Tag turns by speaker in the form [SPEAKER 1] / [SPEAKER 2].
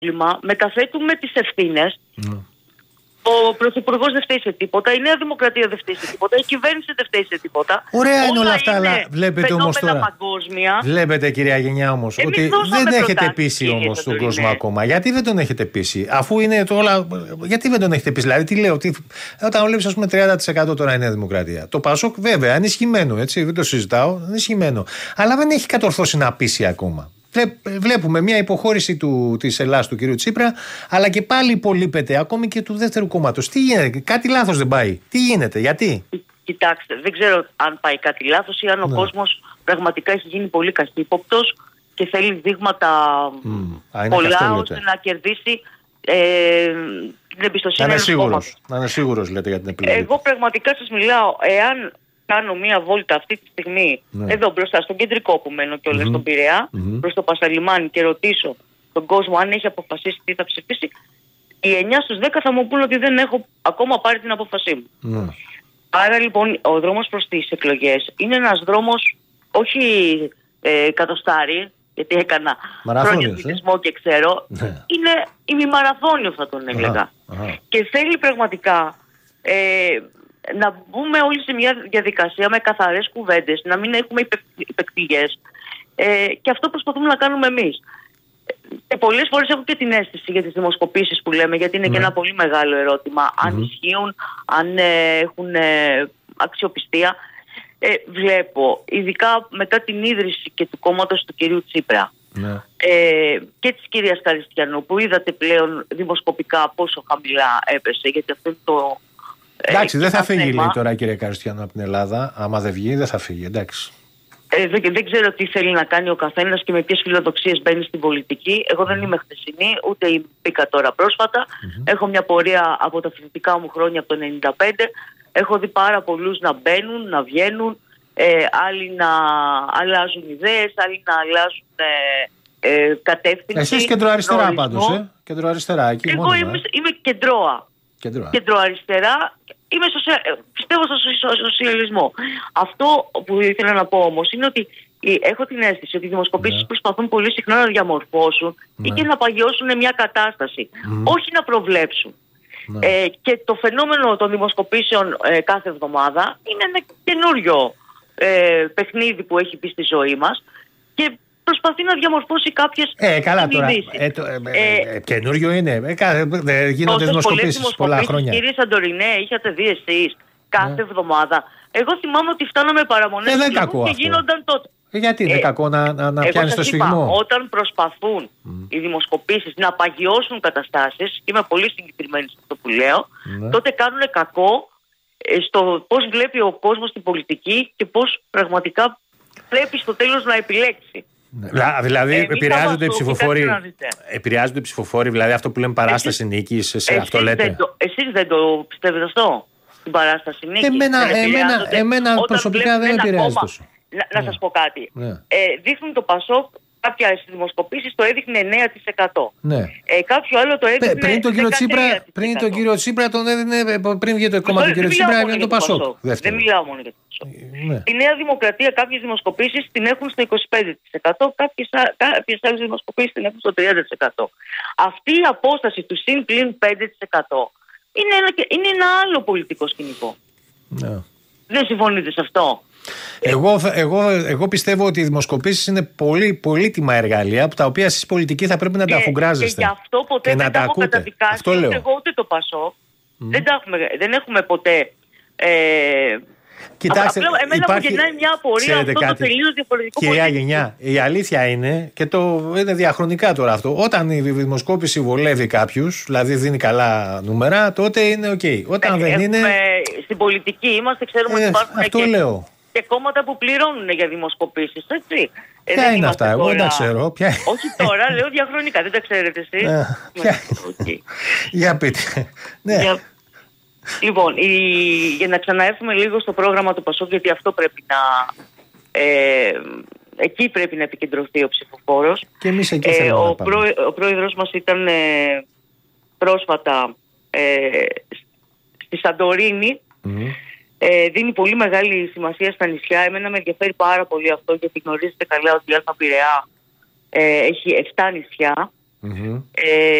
[SPEAKER 1] πρόβλημα, μεταθέτουμε τις ευθύνες. Ο Πρωθυπουργός δεν φταίει σε τίποτα, η Νέα Δημοκρατία δεν φταίει σε τίποτα, η κυβέρνηση δεν φταίει σε τίποτα.
[SPEAKER 2] Ωραία είναι όλα αυτά, αλλά βλέπετε όμως τώρα.
[SPEAKER 1] Παγκόσμια.
[SPEAKER 2] Βλέπετε, κυρία Γενιά, όμως, ότι δεν έχετε πείσει όμως τον κόσμο ακόμα. Γιατί δεν τον έχετε πείσει, αφού είναι το όλα. Γιατί δεν τον έχετε πείσει, δηλαδή, τι λέω, όταν βλέπεις, ας πούμε, 30% τώρα η Νέα Δημοκρατία. Το Πασόκ, βέβαια, ενισχυμένο, έτσι, δεν το συζητάω, ενισχυμένο. Αλλά δεν έχει κατορθώσει να πείσει ακόμα. Βλέπουμε μια υποχώρηση της Ελλάδας του κ. Τσίπρα, αλλά και πάλι υπολείπεται ακόμη και του δεύτερου κόμματος. Τι γίνεται, κάτι λάθος δεν πάει? Τι γίνεται, γιατί?
[SPEAKER 1] Κοιτάξτε, δεν ξέρω αν πάει κάτι λάθος ή αν ο κόσμος πραγματικά έχει γίνει πολύ καχύποπτος και θέλει δείγματα πολλά ώστε να κερδίσει την εμπιστοσύνη του κόμματος.
[SPEAKER 2] Να είναι σίγουρος, λέτε, για την επιλογή.
[SPEAKER 1] Εγώ πραγματικά σας μιλάω, εάν κάνω μία βόλτα αυτή τη στιγμή εδώ μπροστά στον κεντρικό που μένω και όλα στον Πειραιά, προς το Πασαλιμάνι, και ρωτήσω τον κόσμο αν έχει αποφασίσει τι θα ψηφίσει, οι 9 στους 10 θα μου πούν ότι δεν έχω ακόμα πάρει την απόφασή μου. Άρα λοιπόν ο δρόμος προς τις εκλογές είναι ένας δρόμος όχι κατοστάρι, γιατί έκανα χρόνια αθλητισμό και ξέρω, είναι ημιμαραθώνιο θα τον έλεγα. Και θέλει πραγματικά να μπούμε όλοι σε μια διαδικασία με καθαρές κουβέντες, να μην έχουμε υπεκφυγές, και αυτό προσπαθούμε να κάνουμε εμείς. Και πολλές φορές έχω και την αίσθηση για τις δημοσκοπήσεις που λέμε, γιατί είναι και ένα πολύ μεγάλο ερώτημα, αν ισχύουν, αν έχουν αξιοπιστία. Βλέπω, ειδικά μετά την ίδρυση και του κόμματος του κυρίου Τσίπρα και της κυρίας Καριστιανού, που είδατε πλέον δημοσκοπικά πόσο χαμηλά έπεσε, γιατί αυτό είναι το...
[SPEAKER 2] Εντάξει, δεν θα φύγει, λέει τώρα η κυρία Καριστιανού από την Ελλάδα. Άμα δεν βγει, δεν θα φύγει, εντάξει.
[SPEAKER 1] Δεν ξέρω τι θέλει να κάνει ο καθένας και με ποιες φιλοδοξίες μπαίνει στην πολιτική. Εγώ δεν είμαι χθεσινή, ούτε μπήκα τώρα πρόσφατα. Έχω μια πορεία από τα φοιτητικά μου χρόνια, από το 1995. Έχω δει πάρα πολλούς να μπαίνουν, να βγαίνουν, άλλοι να αλλάζουν ιδέες, άλλοι να αλλάζουν κατεύθυνση.
[SPEAKER 2] Εσείς κεντροαριστερά πάντως, κεντροαριστερά.
[SPEAKER 1] Εγώ είμαι κεντρώα. Κεντροαριστερά. Πιστεύω στο σοσιαλισμό. Αυτό που ήθελα να πω όμως είναι ότι έχω την αίσθηση ότι οι δημοσκοπήσεις προσπαθούν πολύ συχνά να διαμορφώσουν ή και να παγιώσουν μια κατάσταση, όχι να προβλέψουν. Και το φαινόμενο των δημοσκοπήσεων κάθε εβδομάδα είναι ένα καινούριο παιχνίδι που έχει μπει στη ζωή μας και προσπαθεί να διαμορφώσει κάποιες συνειδήσεις.
[SPEAKER 2] Καινούριο είναι. Γίνονται δημοσκοπήσεις πολλά χρόνια.
[SPEAKER 1] Κύριε Σαντορινέ, είχατε δει εσείς κάθε εβδομάδα? Εγώ θυμάμαι ότι φτάναμε παραμονές και γίνονταν τότε.
[SPEAKER 2] Γιατί είναι κακό να πιάνεις το σφιγμό?
[SPEAKER 1] Όταν προσπαθούν οι δημοσκοπήσεις να παγιώσουν καταστάσεις, είμαι πολύ συγκεκριμένη σε αυτό που λέω, τότε κάνουν κακό στο πώς βλέπει ο κόσμος την πολιτική και πώς πραγματικά πρέπει στο τέλος να επιλέξει.
[SPEAKER 2] Δηλαδή επηρεάζονται οι ψηφοφόροι, δηλαδή αυτό που λέμε παράσταση νίκης, αυτό λέτε?
[SPEAKER 1] Εσείς δεν το πιστεύετε αυτό, την παράσταση νίκης?
[SPEAKER 2] Εμένα προσωπικά δεν επηρεάζει τόσο.
[SPEAKER 1] Να σας πω κάτι. Δείχνουν το Πασόκ, κάποια δημοσκοπήσεις το έδειχνε 9%. Κάποιο άλλο το έδειχνε 13%.
[SPEAKER 2] Πριν τον κύριο Τσίπρα τον έδινε, πριν βγει το κόμμα του κύριο Τσίπρα, έδινε το Πασόκ.
[SPEAKER 1] Δεν μιλάω μόνο για το Πασόκ. Η Νέα Δημοκρατία κάποιες δημοσκοπήσεις την έχουν στο 25%, κάποιες άλλες δημοσκοπήσεις την έχουν στο 30%. Αυτή η απόσταση του συν πλην 5% είναι ένα άλλο πολιτικό σκηνικό. Δεν συμφωνείτε σε αυτό?
[SPEAKER 2] Εγώ πιστεύω ότι οι δημοσκοπήσεις είναι πολύ πολύτιμα εργαλεία από τα οποία εσείς πολιτικοί θα πρέπει να τα αφουγκράζεστε.
[SPEAKER 1] Και γι' αυτό ποτέ δεν τα έχω καταδικάσει ούτε εγώ ούτε το Πασόκ. Δεν έχουμε ποτέ...
[SPEAKER 2] Κοιτάξτε,
[SPEAKER 1] εμένα μου γεννάει μια απορία αυτό το τελείως διαφορετικό.
[SPEAKER 2] Κυρία Γενιά, η αλήθεια είναι, και είναι διαχρονικά τώρα αυτό, όταν η δημοσκόπηση βολεύει κάποιους, δηλαδή δίνει καλά νούμερα, τότε είναι ok. Όταν δεν είναι...
[SPEAKER 1] Στην πολιτική είμαστε, ξέρουμε ότι υπάρχουν και κόμματα που πληρώνουν για δημοσκοπήσεις, έτσι.
[SPEAKER 2] Ποια είναι αυτά, εγώ δεν τα ξέρω.
[SPEAKER 1] Όχι τώρα, λέω διαχρονικά, δεν τα ξέρετε εσείς.
[SPEAKER 2] Για πείτε.
[SPEAKER 1] Λοιπόν, για να ξαναέρθουμε λίγο στο πρόγραμμα του Πασόκ, γιατί αυτό πρέπει να... εκεί πρέπει να επικεντρωθεί ο ψηφοφόρος.
[SPEAKER 2] Και εμείς εκεί θέλουμε να πάμε.
[SPEAKER 1] Ο πρόεδρος μας ήταν πρόσφατα στη Σαντορίνη. Δίνει πολύ μεγάλη σημασία στα νησιά. Εμένα με ενδιαφέρει πάρα πολύ αυτό, γιατί γνωρίζετε καλά ότι η Αλφα Πειραιά έχει 7 νησιά. Mm-hmm.